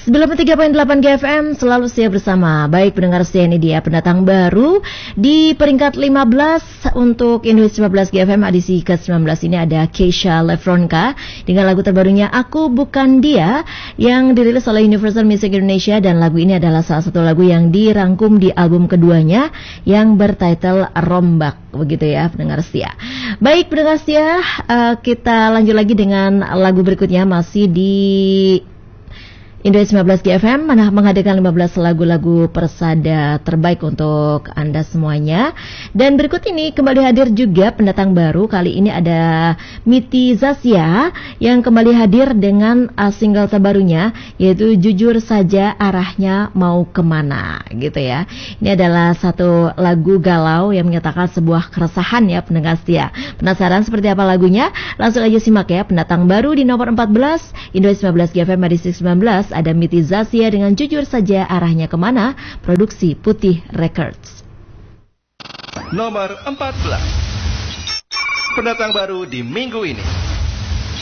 93.8 GFM selalu setia bersama. Baik pendengar setia, ini dia pendatang baru di peringkat 15 untuk Indonesia 15 GFM edisi ke-19 ini ada Keisha Lefronka dengan lagu terbarunya Aku Bukan Dia yang dirilis oleh Universal Music Indonesia, dan lagu ini adalah salah satu lagu yang dirangkum di album keduanya yang bertitle Rombak. Begitu ya pendengar setia. Baik pendengar setia, kita lanjut lagi dengan lagu berikutnya masih di Indonesia 15 GFM menghadirkan 15 lagu-lagu persada terbaik untuk Anda semuanya. Dan berikut ini kembali hadir juga pendatang baru. Kali ini ada Miti Zasya yang kembali hadir dengan single terbarunya, yaitu Jujur Saja Arahnya Mau Kemana, gitu ya. Ini adalah satu lagu galau yang menyatakan sebuah keresahan ya pendengar setia. Penasaran seperti apa lagunya? Langsung aja simak ya. Pendatang baru di nomor 14 Indonesia 15 GFM edisi 19 ada Miti Zasya dengan Jujur Saja Arahnya Kemana, produksi Putih Records. Nomor 14, pendatang baru di minggu ini.